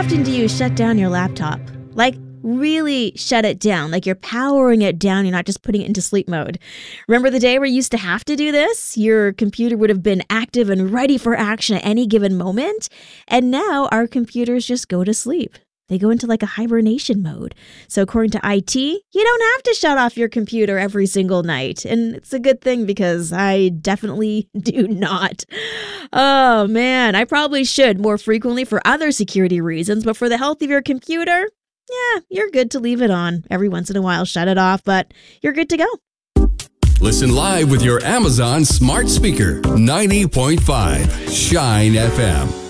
often do you shut down your laptop? Like, really shut it down, like you're powering it down. You're not just putting it into sleep mode. Remember the day where you used to have to do this? Your computer would have been active and ready for action at any given moment. And now our computers just go to sleep. They go into like a hibernation mode. So according to IT, you don't have to shut off your computer every single night. And it's a good thing because I definitely do not. Oh man, I probably should more frequently for other security reasons, but for the health of your computer, yeah, you're good to leave it on. Every once in a while, shut it off, but you're good to go. Listen live with your Amazon smart speaker. 90.5 Shine FM.